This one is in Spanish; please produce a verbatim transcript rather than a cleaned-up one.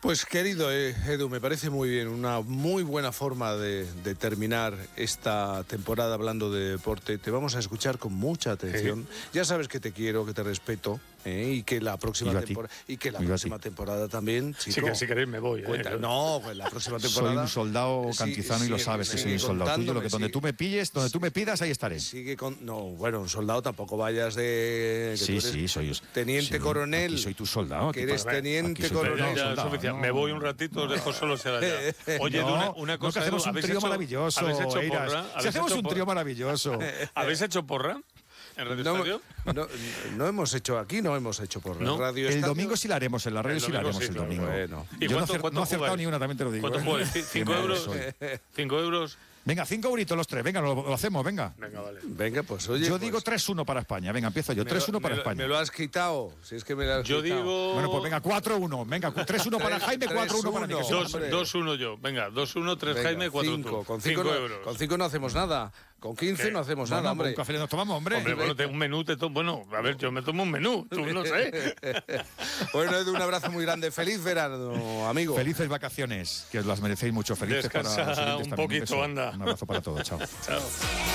Pues querido eh, Edu, me parece muy bien, una muy buena forma de, de terminar esta temporada hablando de deporte. Te vamos a escuchar con mucha atención. Sí. Ya sabes que te quiero, que te respeto eh, y que la próxima temporada y que la y próxima temporada también, chico. Sí, que si queréis me voy. Cuenta, eh. No, pues la próxima temporada. Soy un soldado cantizano sí, y lo sí, sabes que soy un soldado tuyo. Lo que donde tú me pilles, donde tú me pidas, ahí estaré. Sigue con, no, bueno, un soldado tampoco vayas de. Que sí, sí, soy teniente sí, coronel. Soy tu soldado. Que eres teniente coronel. Ya, soldado, no. Me voy un ratito, os dejo solo será ya. Oye, no, una, una cosa. No, que hacemos Edu, un trío hecho, maravilloso. ¿Habéis hecho porra? Si hacemos un trío maravilloso. ¿Habéis hecho porra? ¿En Radio no, Estadio? No, no hemos hecho aquí, no hemos hecho por ¿No? Radio El Estadio. domingo sí la haremos, en la radio sí la haremos sí, el claro, domingo. Bueno. ¿Y Yo cuánto, no, cuánto no he acertado jugáis? ni una, también te lo digo. ¿Cuánto ¿eh? jugáis? ¿Cinco euros? ¿Cinco euros? Venga, cinco euritos los tres, venga, lo, lo hacemos, venga. Venga, vale. Venga, pues oye. Yo pues, digo tres uno para España, venga, empiezo yo, tres uno para me España. Me lo has quitado, si es que me lo has yo quitado. digo... Bueno, pues venga, cuatro uno, venga, tres uno para Jaime, cuatro uno para mí. dos uno yo, venga, dos uno, tres Jaime, cuatro tú. Con cinco no, euros. Con cinco no hacemos nada, con quince ¿Qué? no hacemos bueno, nada, hombre. Un café nos tomamos, hombre. Hombre, bueno, te, un menú te tomo, bueno, a ver, yo me tomo un menú, tú no sé. Bueno, Edu, un abrazo muy grande, feliz verano, amigo. Felices vacaciones, que os las merecéis mucho, felices Descansa para los oyentes un también. poquito, un anda. Un abrazo para todos, chao. Chao.